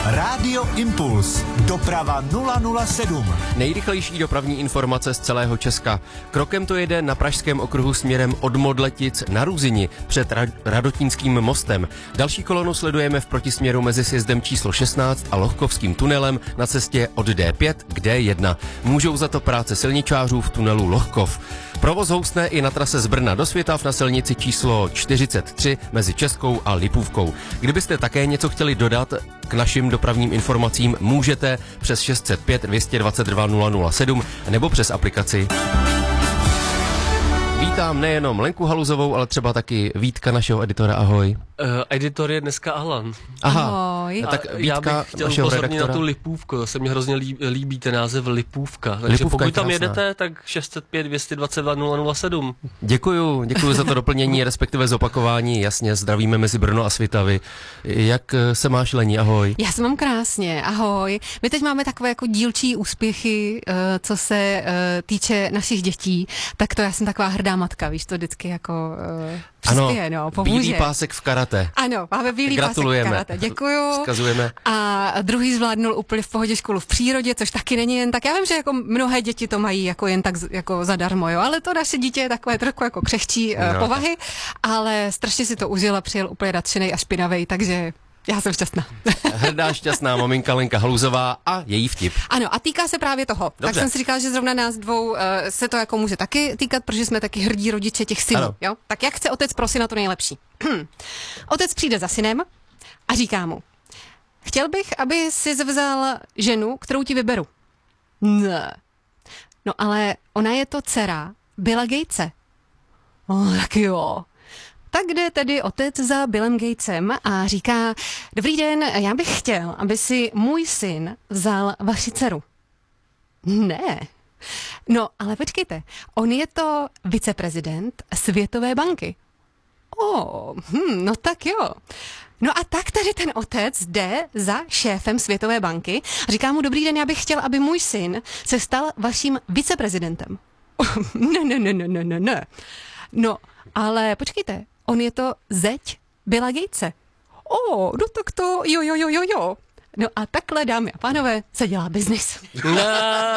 Rádio Impuls. Doprava 007. Nejrychlejší dopravní informace z celého Česka. Krokem to jede na Pražském okruhu směrem od Modletic na Ruzini před Radotínským mostem. Další kolonu sledujeme v protisměru mezi sjezdem číslo 16 a Lohkovským tunelem na cestě od D5 k D1. Můžou za to práce silničářů v tunelu Lohkov. Provoz houstne i na trase z Brna do Světav na silnici číslo 43 mezi Českou a Lipůvkou. Kdybyste také něco chtěli dodat k našim dopravním informacím, můžete přes 605 222 007 nebo přes aplikaci. Vítám nejenom Lenku Haluzovou, ale třeba taky Vítka, našeho editora. Ahoj. Editor je dneska Alan. Aha. Ahoj. Tak Já bych chtěl upozornit na tu Lipůvku. Se mi hrozně líbí ten název Lipůvka. Takže Lipůvka pokud tam jedete, tak 605 222 007. Děkuju za to doplnění, respektive zopakování. Jasně, zdravíme mezi Brno a Svitavy. Jak se máš, Lení? Ahoj. Já se mám krásně, ahoj. My teď máme takové jako dílčí úspěchy, co se týče našich dětí. Tak to já jsem taková hrdá matka, víš, to vždycky jako přispěje, no, pomůže. Bílý pásek v karate. Ano, máme bílý Gratulujeme. pásek v karate, děkuju. Vzkazujeme. A druhý zvládnul úplně v pohodě školu v přírodě, což taky není jen tak. Já vím, že jako mnohé děti to mají jako jen tak jako zadarmo, jo, ale to naše dítě je takové trochu jako křehčí povahy, ale strašně si to užil a přijel úplně nadšenej a špinavej, takže já jsem šťastná. Hrdá, šťastná maminka Lenka Haluzová a její vtip. Ano, a týká se právě toho. Dobře. Tak jsem si říkala, že zrovna nás dvou se to jako může taky týkat, protože jsme taky hrdí rodiče těch synů. Jo? Tak jak chce otec pro syna to nejlepší? Otec přijde za synem a říká mu: chtěl bych, aby si vzal ženu, kterou ti vyberu. Ne. No ale ona je to dcera Billa Gatese. Tak jo. Tak jde tedy otec za Billem Gatesem a říká: dobrý den, já bych chtěl, aby si můj syn vzal vaši dceru. Ne. No, ale počkejte, on je to viceprezident Světové banky. No tak jo. No a tak tady ten otec jde za šéfem Světové banky a říká mu: dobrý den, já bych chtěl, aby můj syn se stal vaším viceprezidentem. Ne. No, ale počkejte, on je to zeď Billa Gatese. No tak to, jo. No a takhle, dámy a pánové, se dělá biznis.